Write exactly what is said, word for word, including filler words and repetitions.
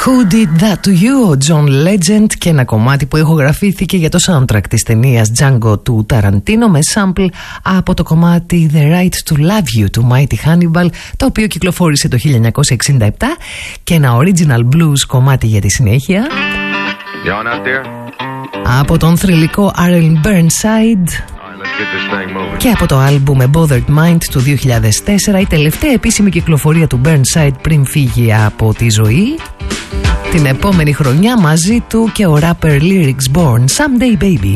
Who Did That To You, ο John Legend, και ένα κομμάτι που ηχογραφήθηκε για το soundtrack της ταινίας Django του Ταραντίνο με sample από το κομμάτι The Right To Love You του Mighty Hannibal, το οποίο κυκλοφόρησε το χίλια εννιακόσια εξήντα επτά, και ένα original blues κομμάτι για τη συνέχεια από τον θρυλικό Aaron Burnside και από το άλμπουμ A Bothered Mind του δύο χιλιάδες τέσσερα, η τελευταία επίσημη κυκλοφορία του Burnside πριν φύγει από τη ζωή. Την επόμενη χρονιά μαζί του και ο rapper Lyrics Born, Someday Baby.